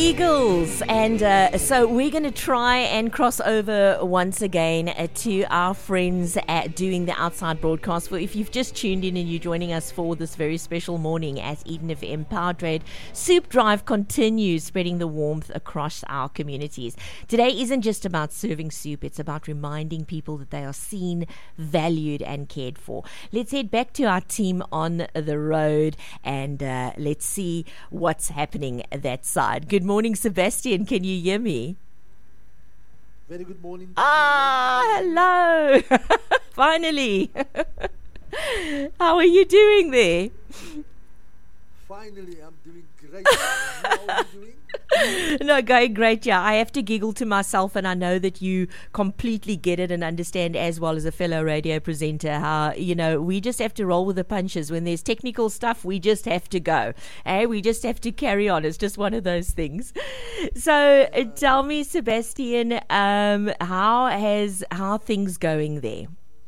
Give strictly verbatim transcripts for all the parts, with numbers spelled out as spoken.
Eagles, and uh, so we're going to try and cross over once again uh, to our friends at doing the outside broadcast. For if you've just tuned in and you're joining us for this very special morning at Eden F M Power Trade, Soup Drive continues spreading the warmth across our communities. Today isn't just about serving soup, it's about reminding people that they are seen, valued and cared for. Let's head back to our team on the road and uh, let's see what's happening that side. Good morning, Sebastian. Can you hear me? Very good morning. Ah, hello. Finally. How are you doing there? Finally, I'm doing great. How are you doing? No, going great, yeah. I have to giggle to myself, and I know that you completely get it and understand as well as a fellow radio presenter how, you know, we just have to roll with the punches. When there's technical stuff, we just have to go. Eh? We just have to carry on. It's just one of those things. So uh, tell me, Sebastian, um, how has how are things going there?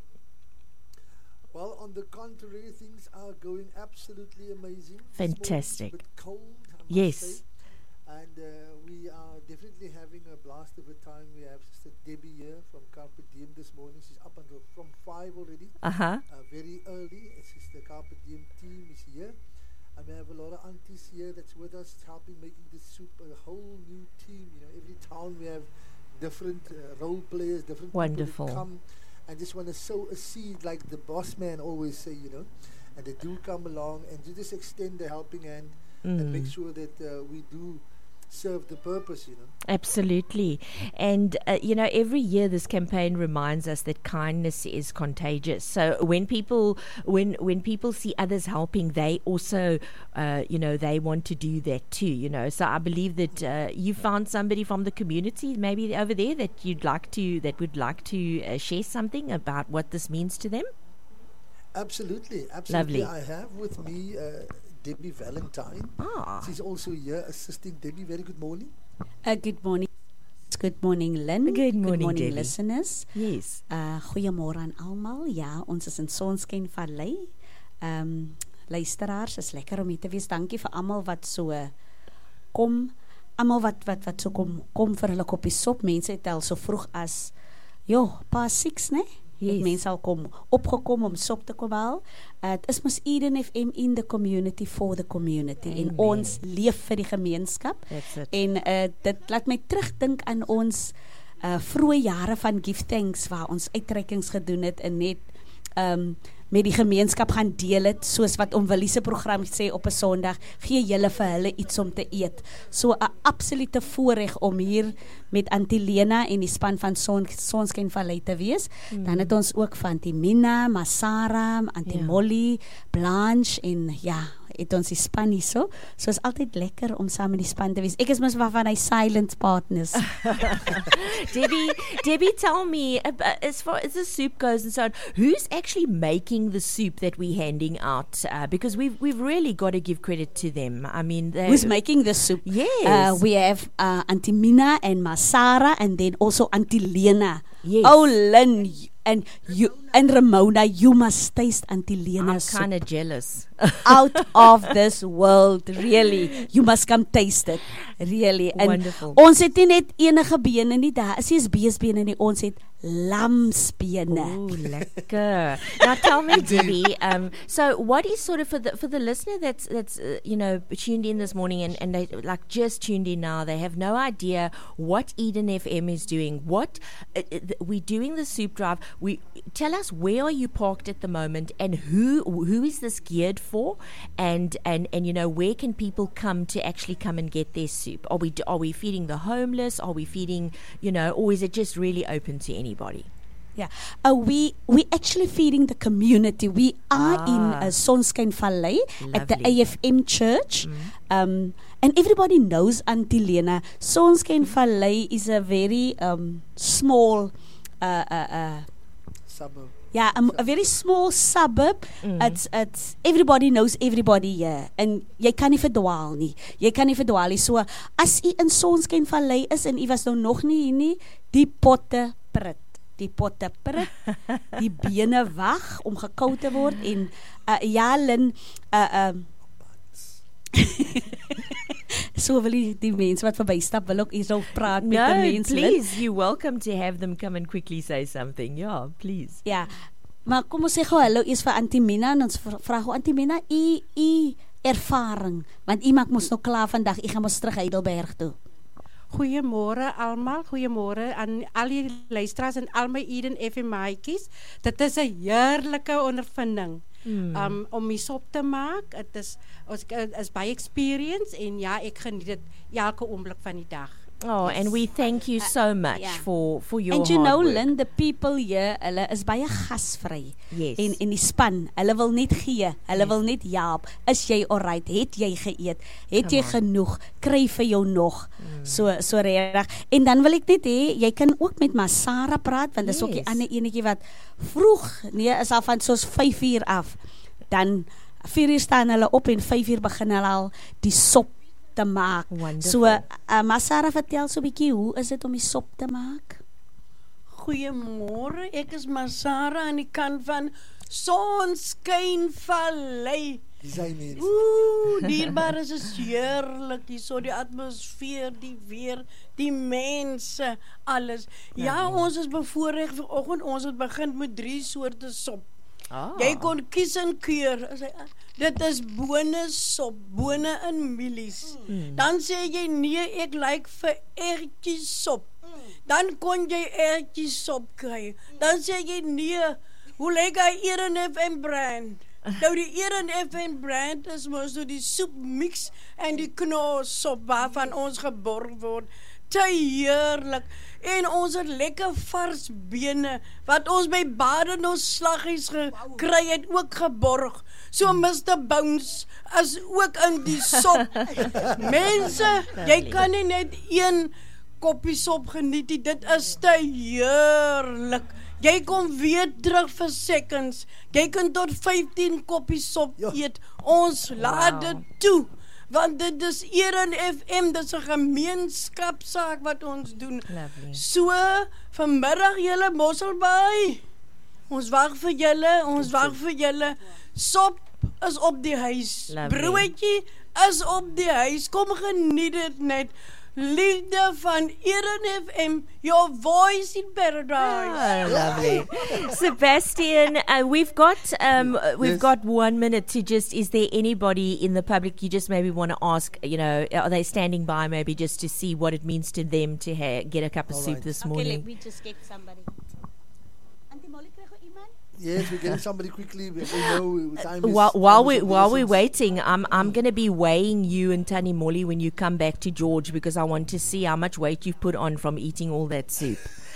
Well, on the contrary, things are going absolutely amazing. Fantastic. It's a bit cold, I must yes. say. And uh, we are definitely having a blast of a time. We have Sister Debbie here from Carpe Diem this morning. She's up until from five already. Uh-huh. Uh, very early. Sister Carpe Diem team is here. And we have a lot of aunties here that's with us helping making this soup a whole new team. You know, every town we have different uh, role players, different Wonderful. people that come and just want to sow a seed like the boss man always say, you know. And they do come along and you just extend the helping hand mm. and make sure that uh, we do serve the purpose, you know. Absolutely. And, uh, you know, every year this campaign reminds us that kindness is contagious. So when people when when people see others helping, they also, uh, you know, they want to do that too, you know. So I believe that uh, you found somebody from the community maybe over there that you'd like to, that would like to uh, share something about what this means to them. Absolutely. Absolutely. Lovely. I have with me uh, Debbie Valentine. Ah. She's also here assisting Debbie. Very good morning. Uh, good morning. Good morning, Lynn. Good morning, good morning Debbie. Listeners. Yes. Uh, goeiemôre aan almal. Ja, ons is in Sonskyn Vallei. Um, luisteraars, is lekker om hier te wees. Dankie vir almal wat so uh, kom. Almal wat wat wat so kom kom vir hulle koppie sop. Mense het al so vroeg as jo, pas six, né? Yes. Mense al kom opgekom om sop te kom haal. Het uh, is mos Eden F M in the community for the community. Amen. En ons leef vir die gemeenskap. En uh, dit laat my terugdink aan ons uh, vroeë jare van Give Thanks waar ons uitreikings gedoen het en net um, met die gemeenskap gaan deel het, soos wat Om Willie se program sê op 'n Sondag, gee julle vir hulle iets om te eet. So 'n absolute voorreg om hier met Auntie Lena en die span van Son, Sonskyn Vallei te wees. Mm. Dan het ons ook van Auntie Mina, Masara, Auntie ja. Molly, Blanche en ja, het ons die span hier so. So is altyd lekker om saam met die span te wees. Ek is mos waarvan hy silent partners. Debbie, Debbie, tell me, uh, as far as the soup goes and so on, who's actually making the soup that we're handing out? Uh, because we've we've really got to give credit to them. I mean, who's making the soup? Yes, uh, we have uh, Auntie Mina and Masara, and then also Auntie Lena. Yes. Oh, Lynn, and you and Ramona, you must taste Auntie Lena's soup. I'm kind of jealous. Out of this world, really. You must come taste it, really. And wonderful. Ons het nie net enige bene nie, daar is nie beesbene nie, ons het lamsbene. Oh, lekker. Now tell me, Debbie, um, so what is sort of for the for the listener that's that's uh, you know tuned in this morning and, and they like just tuned in now, they have no idea what Eden F M is doing. What uh, th- we're doing the soup drive. We tell us, where are you parked at the moment, and who who is this geared for, and and and you know, where can people come to actually come and get their soup? Are we are we feeding the homeless? Are we feeding, you know, or is it just really open to anybody? Yeah, uh, we we actually feeding the community. We are ah. in uh, Sonskyn Vallei at the A F M Church, mm. um, and everybody knows Auntie Lena. Sonskyn Vallei is a very um, small uh, uh, uh, suburb. Yeah, a, a very small suburb. Mm. It's it's everybody knows everybody here, and jy kan nie verdwaal nie. Jy kan nie verdwaal nie. So as u in Sonskyn Vallei is en u was nou nog nie hier nie, die potte prit. Die potte prit, die bene wag om gekou te word en uh, ja, Lynn, uh, um, So wil die, die mense wat verbystap wil ook hierso praat met No, die mense. please, you're welcome to have them come and quickly say something. Yeah, please. Ja. Maar kom ons sê gou hallo eers vir Auntie Mina en ons vra gou Auntie Mina, u u ervaring, want u maak mos nou klaar vandag, u gaan mos terug Heidelberg toe. Goeiemôre almal, goeiemôre aan al die luisteraars en al my Eden F M maatjies. Dit is 'n heerlike ondervinding. Hmm. Um, om iets op te maak. Dit is ons is by experience en ja, ek geniet dit elke oomblik van die dag. Oh, and we thank you so much yeah. for, for your And you hard know, work. Lynn, the people here, hulle is baie gasvry. Yes. En en die span, hulle wil net gee, hulle Yes. wil net help. Is jy alright? Het jy geëet? Het Come jy on. genoeg? Kry vir jou nog. Mm. So so regtig. En dan wil ek net hê jy kan ook met Masara praat want dis ook die Yes. ander enetjie wat vroeg, nee, is al van soos vyf uur af. Dan vier uur staan hulle op en vyf uur begin hulle al die sop te maak. Wonderful. So uh, Masara, vertel so 'n bietjie, hoe is dit om die sop te maak? Goeiemôre, ek is Masara aan die kant van Sonskynvallei. Dis hy mens. Ooh, dierbaar is is heerlik, hier so die atmosfeer, die weer, die mense, alles. Ja, ons is bevoorreg vanoggend, ons het begin met drie soorte sop. Ah. Jy kon kies en keur. As hy, dit is bone sop, bone in mielies. Mm. Dan sê jy nee, ek like vir ertjies sop. Dan kon jy ertjies sop kry. Dan sê jy nee, hoe lyk hy Eden F M brand? Nou die Eden F M brand is mos nou die soep mix en die knol sop waarvan ons geborg word. Te heerlik. En ons het lekker vars bene wat ons by Baden ons slaggies gekry het ook geborg. So mister Bounce is ook in die sop. Mense, jy kan nie net een koppie sop geniet nie. Dit is te heerlik. Jy kom weer terug vir seconds. Jy kan tot vyftien koppies sop Ja. eet. Ons laat Wow. dit toe. Want dit is Eden F M, dit is 'n gemeenskapsaak wat ons doen. Lovely. So, vanmiddag julle Mosselbaai. Ons wag vir julle, ons wag vir julle. Sop is op die huis. Lovely. Broodjie is op die huis. Kom geniet dit net. Liefde van Eden F M, your voice in paradise. Oh, lovely. Sebastian, uh, we've got um, uh, we've Yes. got one minute to just. Is there anybody in the public you just maybe want to ask? You know, are they standing by maybe just to see what it means to them to ha- get a cup of All soup right. this Okay, morning? let me just get somebody. Auntie Molly, kry gou iemand? Yes, we're getting somebody quickly. We we know time is. While, while time we is of while we're essence. waiting, I'm I'm going to be weighing you and Tani Molly when you come back to George because I want to see how much weight you've put on from eating all that soup.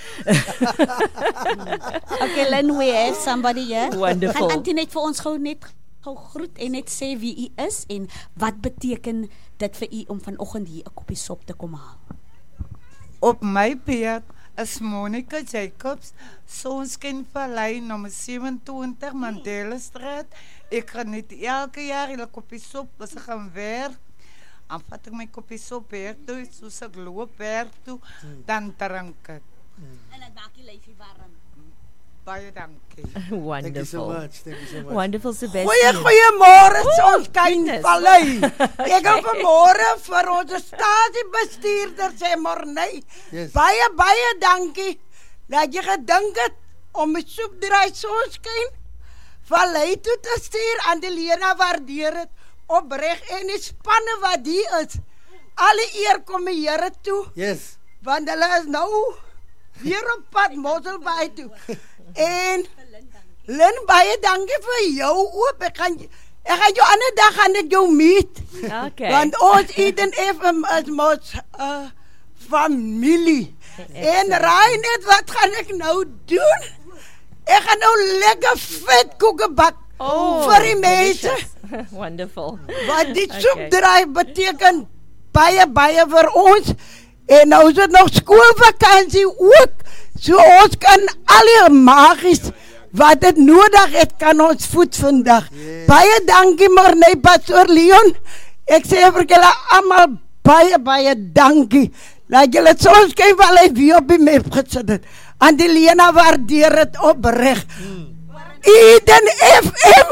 Okay, Lynn, we have somebody here. Wonderful. Gaan Auntie net vir ons gou net gou groet en net sê wie u is en wat beteken dit vir u om vanoggend hier 'n koppie sop te kom haal? Op my beurt is Monica Jacobs, Sonskynvallei nommer sewenentwintig Mandela Straat. Ek geniet elke jaar 'n koppie sop as ek gaan werk. Dan vat ek my koppie sop werk toe, soos ek loop werk toe, dan drink ek. En dit maak die lyfie warm. Baie dankie. Thank you so Wonderful. much. Thank you so much. Wonderful, Sebastian. Goeie goeiemôre goodness. Sonskynvallei. Ek gaan vanmôre vir ons stasiebestuurder sê Morney. Yes. Baie baie dankie dat jy gedink het om die soepdraai Sonskyn Vallei toe te stuur. aan die Lena waardeer dit opreg en die spanne wat die is. Alle eer kom die Here toe, Yes. want hulle is nou weer op pad Mosselbaai toe. En Lynn, baie dankie vir jou ook. Ek gaan ek gaan jou ander dag gaan ek jou meet. Okay. Want ons Eden F M is mos 'n uh, familie. En raai net wat gaan ek nou doen? Ek gaan nou lekker vet koeke bak Oh, vir die mense. delicious. Wonderful. Want die Okay. soepdraai beteken baie baie vir ons. En nou is dit nog skoolvakansie ook. So ons kan al die magies wat dit nodig het, kan ons voed vandag. Yes. Baie dankie Morney Pastor Leon. Ek sê vir julle almal baie baie dankie. Laat julle Sonskynvallei weer op die map gesit het. En die Lena waardeer dit opreg. Eden F M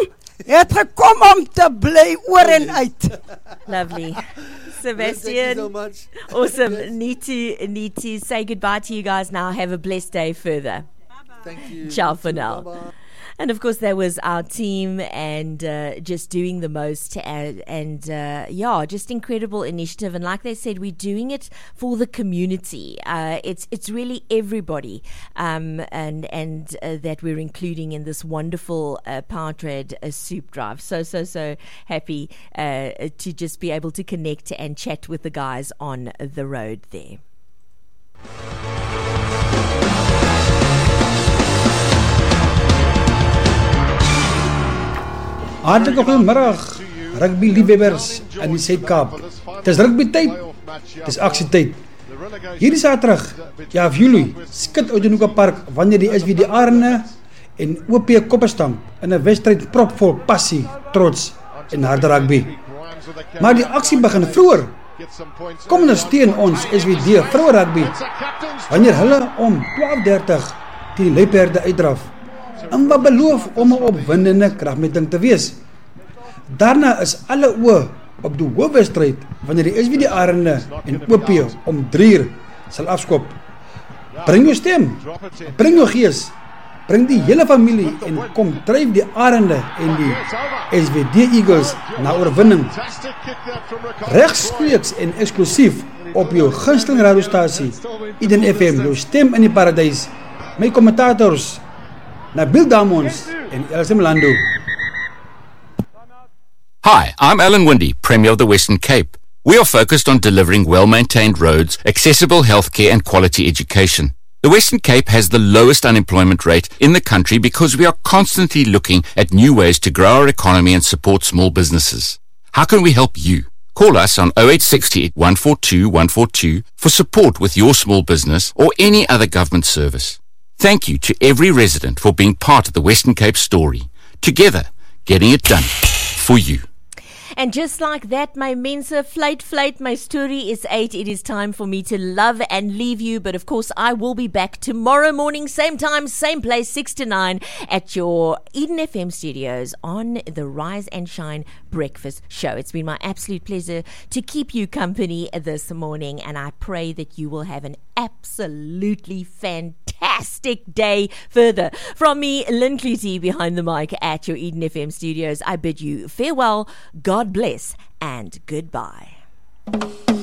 het gekom om te bly oor en uit. Lovely. Thank you Sebastian. so much. Awesome. Yes. Need to need to say goodbye to you guys now. Have a blessed day further. Thank you. Ciao You for too. now. Bye-bye. And of course, that was our team, and uh, just doing the most, and, and uh, yeah, just incredible initiative. And like they said, we're doing it for the community. Uh, it's it's really everybody, um, and and uh, that we're including in this wonderful uh, Power Trade uh, soup drive. So so so happy uh, to just be able to connect and chat with the guys on the road there. Hartlike goeiemiddag, rugby-liefhebbers in die Suid-Kaap. Dis rugby-tyd, dis aksietyd. Hierdie Saterdag, ja of Julie, skit Oudtshoorn Park wanneer die S V D Arende en O P Kopperstamp in 'n wedstryd propvol passie, trots en harde rugby. Maar die aksie begin vroeër. Kom ondersteun ons S V D vroue rugby wanneer hulle om twaalf dertig teen die Luiperde uitdraf. En wat beloof om 'n opwindende kragmeting te wees. Daarna is alle oë op die hoofwedstryd wanneer die S V D Arende en O P om drie uur sal afskop. Bring jou stem, bring jou gees, bring die hele familie en kom dryf die Arende en die S V D Eagles na oorwinning. Regstreeks en eksklusief op jou gunsteling radiostasie Eden F M, jou stem in die paradys. My kommentators Nabil Damons en Elsie Mlando. Hi, I'm Alan Windy, Premier of the Western Cape. We are focused on delivering well-maintained roads, accessible healthcare and quality education. The Western Cape has the lowest unemployment rate in the country because we are constantly looking at new ways to grow our economy and support small businesses. How can we help you? Call us on oh eight six oh, one four two, one four two for support with your small business or any other government service. Thank you to every resident for being part of the Western Cape story. Together, getting it done for you. And just like that, my Mensa, flight, flight, my story is eight. It is time for me to love and leave you. But of course, I will be back tomorrow morning, same time, same place, six to nine at your Eden F M studios on the Rise and Shine Breakfast Show. It's been my absolute pleasure to keep you company this morning. And I pray that you will have an absolutely fantastic day further. From me, Lynn Clutie, behind the mic at your Eden F M studios, I bid you farewell, God bless, and goodbye.